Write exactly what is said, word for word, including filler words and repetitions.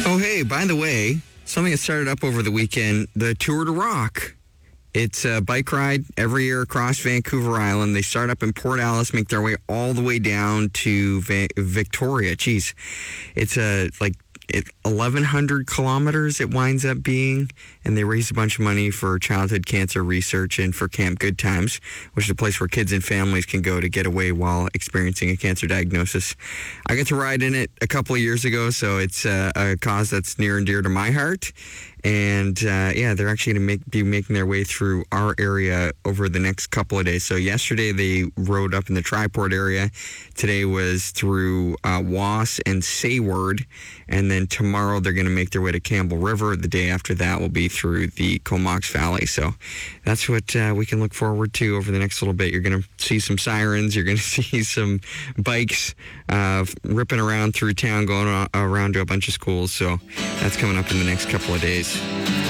Oh, hey, by the way, something that started up over the weekend, the Tour de Rock. It's a bike ride every year across Vancouver Island. They start up in Port Alice, make their way all the way down to Va- Victoria. Jeez, it's a like it, eleven hundred kilometers it winds up being, and they raise a bunch of money for childhood cancer research and for Camp Good Times, which is a place where kids and families can go to get away while experiencing a cancer diagnosis. I got to ride in it a couple of years ago, so it's uh, a cause that's near and dear to my heart. And, uh, yeah, they're actually going to make, be making their way through our area over the next couple of days. So yesterday they rode up in the Triport area. Today was through uh, Was and Sayward. And then tomorrow they're going to make their way to Campbell River. The day after that will be through the Comox Valley. So that's what uh, we can look forward to over the next little bit. You're going to see some sirens. You're going to see some bikes uh, ripping around through town, going around to a bunch of schools. So that's coming up in the next couple of days.